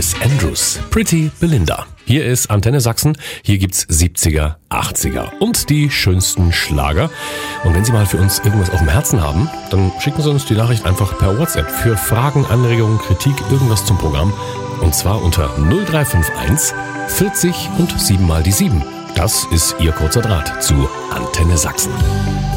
Chris Andrews, Pretty Belinda. Hier ist Antenne Sachsen, hier gibt's 70er, 80er und die schönsten Schlager. Und wenn Sie mal für uns irgendwas auf dem Herzen haben, dann schicken Sie uns die Nachricht einfach per WhatsApp für Fragen, Anregungen, Kritik, irgendwas zum Programm. Und zwar unter 0351 40 und 7 mal die 7. Das ist Ihr kurzer Draht zu Antenne Sachsen.